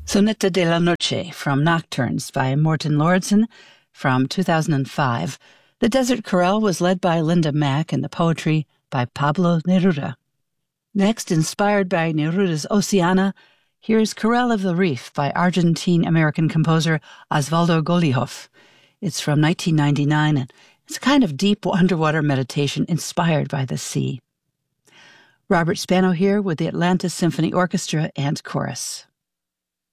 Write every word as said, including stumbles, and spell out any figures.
Sonata de la Noche from Nocturnes by Morten Lauridsen from two thousand five. The Desert Chorale was led by Linda Mack and the poetry by Pablo Neruda. Next, inspired by Neruda's Oceana, here's Chorale of the Reef by Argentine-American composer Osvaldo Golijov. It's from nineteen ninety-nine, and it's a kind of deep underwater meditation inspired by the sea. Robert Spano here with the Atlanta Symphony Orchestra and Chorus.